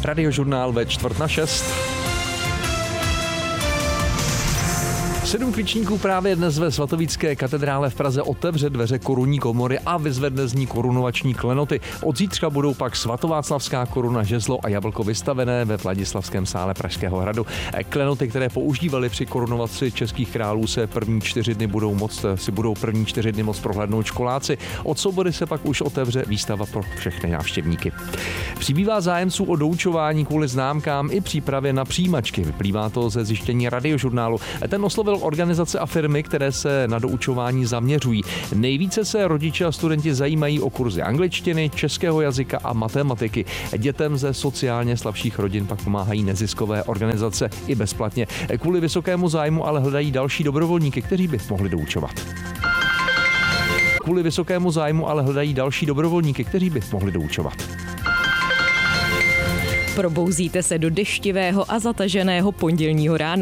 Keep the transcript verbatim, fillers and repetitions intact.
Radiožurnál ve čtvrt na šest. Sedm klíčníků právě dnes ve svatovícké katedrále v Praze otevře dveře korunní komory a vyzvedne z ní korunovační klenoty. Od zítřka budou pak svatováclavská koruna, žezlo a jablko vystavené ve Vladislavském sále Pražského hradu. Klenoty, které používali při korunovaci českých králů, se první čtyři dny budou moct, si budou první čtyři dny moc prohlédnout školáci. Od soboty se pak už otevře výstava pro všechny návštěvníky. Přibývá zájemců o doučování kvůli známkám i přípravě na přijímačky. Vyplývá to ze zjištění Radiožurnálu. Ten oslovil organizace a firmy, které se na doučování zaměřují. Nejvíce se rodiče a studenti zajímají o kurzy angličtiny, českého jazyka a matematiky. Dětem ze sociálně slabších rodin pak pomáhají neziskové organizace i bezplatně. Kvůli vysokému zájmu ale hledají další dobrovolníky, kteří by mohli doučovat. Kvůli vysokému zájmu ale hledají další dobrovolníky, kteří by mohli doučovat. Probouzíte se do deštivého a zataženého pondělního rána.